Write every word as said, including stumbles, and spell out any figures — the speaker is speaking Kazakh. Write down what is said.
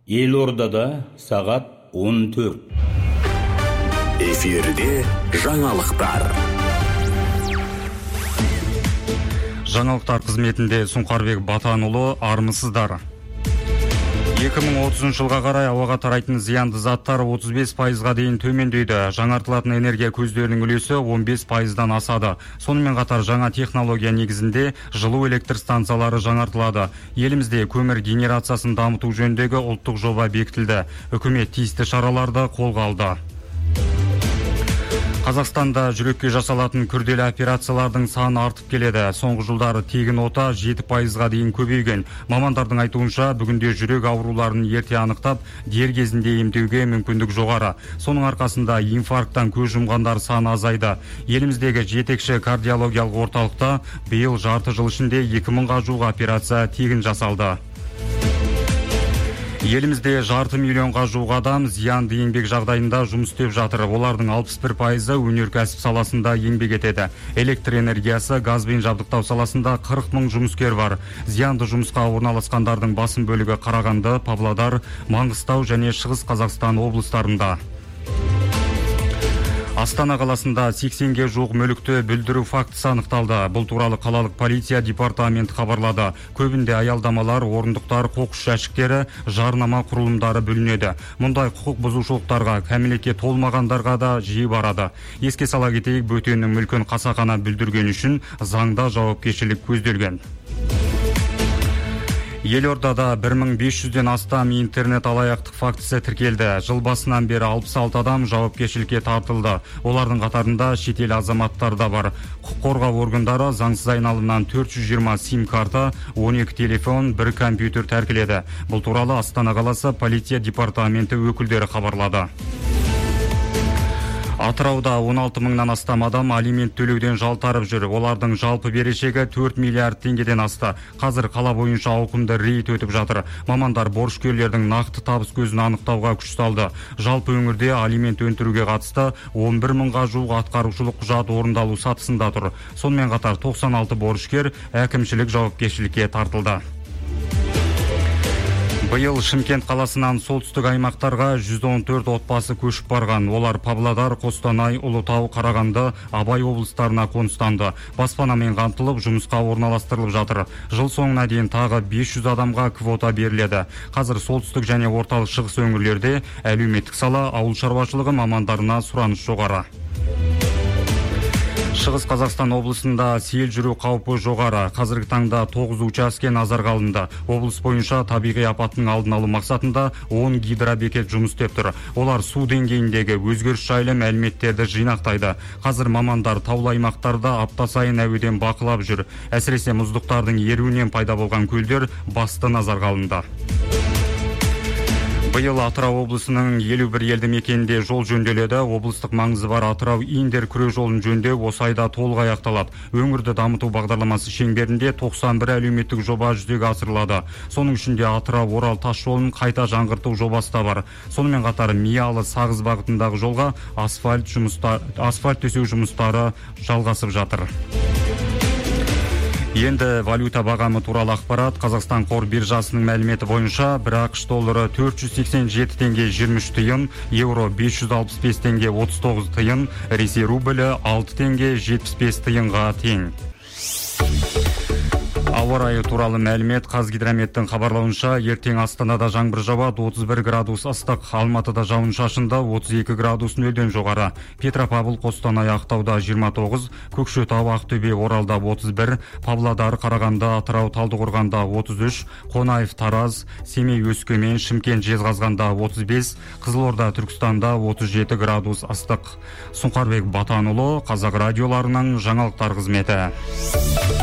Елордада сағат он төрт. Эфирде жаңалықтар. Жаңалықтар қызметінде Сұңқарбек Батанұлы, армысыздар. екі мың отызыншы жылға қарай ауаға тарайтын зиянды заттар отыз бес пайызға дейін төмендейді. Жаңартылатын энергия көздерінің үлесі он бес пайыздан асады. Сонымен қатар жаңа технология негізінде жылу электр станциялары жаңартылады. Елімізде көмір генерациясын дамыту жөніндегі ұлттық жоба бекітілді. Үкімет тиісті шараларды қолға алды. Қазақстанда жүрекке жасалатын күрделі операциялардың саны артып келеді. Соңғы жылдары тегін ота жеті пайызға дейін көбейген. Мамандардың айтуынша, бүгінде жүрек ауруларын ерте анықтап, дер кезінде емдеуге мүмкіндік жоғары. Соның арқасында инфаркттан көз жұмғандар саны азайды. Еліміздегі жетекші кардиологиялық орталықта биыл жарты жыл ішінде екі мыңға жуық операция тегін жасалды. Елімізде жарты миллионға жуық адам зиянды еңбек жағдайында жұмыс істеп жатыр. Олардың алпыс бір пайызы өнеркәсіп саласында еңбек етеді. Электр энергиясы, газбен жабдықтау саласында қырық мың жұмыскер бар. Зиянды жұмысқа орналасқандардың басым бөлігі Қарағанды, Павлодар, Маңғыстау және Шығыс Қазақстан облыстарында. Астана қаласында сексенге жуық мүлікті бүлдіру фактісі анықталды. Бұл туралы қалалық полиция департаменті хабарлады. Көбінде аялдамалар, орындықтар, қоқыс жәшіктері, жарнама құрылымдары бүлінеді. Мұндай құқық бұзушылықтарға кәмелетке толмағандарға да жиі барады. Еске сала кетейік, бөтеннің мүлкін қасақана бүлдірген үшін заңда жауапкершілік көзделген. Елордада бір мың бес жүзден астам интернет алаяқтық фактісі тіркелді. Жыл басынан бері алпыс алты адам жауапкершілікке тартылды. Олардың қатарында шетел азаматтары да бар. Құқық қорғау органдары заңсыз айналымнан төрт жүз жиырма сим карта, он екі телефон, бір компьютер тәркіледі. Бұл туралы Астана қаласы полиция департаменті өкілдері хабарлады. Атырауда он алты мыңнан астам адам алимент төлеуден жалтарып жүр. Олардың жалпы берешегі төрт миллиард теңгеден асты. Қазір қала бойынша ауқымды рейд өтіп жатыр. Мамандар борышкерлердің нақты табыс көзін анықтауға күш салды. Жалпы өңірде алимент өндіруге қатысты он бір мыңға жуық атқарушылық құжат орындалу сатысында тұр. Сонымен қатар тоқсан алты борышкер әкімшілік жауапкершілікке тартылды. Биыл Шымкент қаласынан солтүстік аймақтарға жүз он төрт отбасы көшіп барған. Олар Павлодар, Қостанай, Ұлытау, Қарағанды, Абай облыстарына қоныстанды. Баспанамен қамтылып, жұмысқа орналастырылып жатыр. Жыл соңына дейін тағы бес жүз адамға квота беріледі. Қазір солтүстік және орталық шығыс өңірлерде әлеуметтік сала, ауыл шаруашылығы мамандарына сұраныс жоғары. Шығыс Қазақстан облысында сел жүру қаупі жоғары. Қазіргі таңда тоғыз учаске назарға алынды. Облыс бойынша табиғи апаттың алдын алу мақсатында он гидробекет жұмыс істеп тұр. Олар су деңгейіндегі өзгеріс жайлы мәліметтерді жинақтайды. Қазір мамандар таулы аймақтарда апта сайын әуеден бақылап жүр. Әсіресе мұздықтардың еруінен пайда болған көлдер басты назарға алынды. Биыл Атырау облысының елу бір елді мекенінде жол жөнделеді. Облыстық маңызы бар Атырау-Индер күре жолын жөндеу осы айда толық аяқталады. Өңірді дамыту бағдарламасы шеңберінде тоқсан бір әлеуметтік жоба жүзеге асырылады. Соның ішінде Атырау-Орал тас жолын қайта жаңғырту жобасы да бар. Сонымен қатар Миялы-Сағыз бағытындағы жолға асфальт жұмыстары, асфальт төсеу жұмыстары жалғасып жатыр. Енді валюта бағамы туралы ақпарат. Қазақстан қор биржасының мәліметі бойынша бір ақш доллары төрт жүз сексен жеті теңге жиырма үш тиын, евро бес жүз алпыс бес теңге отыз тоғыз тиын, Ресей рублі алты теңге жетпіс бес тиынға тең. Ауа райы туралы мәлімет. Қазгидрометтің хабарлауынша, ертең Астанада жаңбыр жауады, отыз бір градус ыстық, Алматыда жауын шашында отыз екі градус нөлден жоғары. Петропавл, Қостанай, Ақтауда жиырма тоғыз, Көкшетау, Ақтөбе, Оралда отыз бір, Павлодар, Қарағанды, Атырау, Талдықорғанда отыз үш, Қонаев, Тараз, Семей, Өскемен, Шымкент, Жезқазғанда отыз бес, Қызылорда, Түркістанда отыз жеті градус ыстық. Сұңқарбек Батанұлы, Қазақ радиоларының жаңалықтар қызметі.